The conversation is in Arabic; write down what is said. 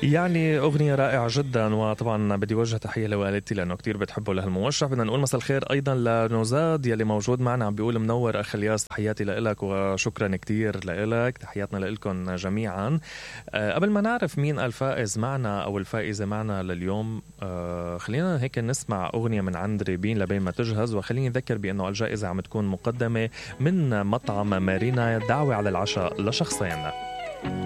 يعني أغنية رائعة جدا، وطبعا بدي وجه تحية لوالدتي لأنه كتير بتحبه لهالموشح. بدنا نقول مساء الخير أيضا لنوزاد يلي موجود معنا، عم بيقول منور أخ الياس، تحياتي لإلك وشكرا كتير لإلك، تحياتنا لإلكم جميعا. قبل ما نعرف مين الفائز معنا أو الفائزة معنا لليوم، خلينا هيك نسمع أغنية من عند ريبين لبين ما تجهز. وخليني أذكر بأنه الجائزة عم تكون مقدمة من مطعم مارينا، دعوة على العشاء لشخصين.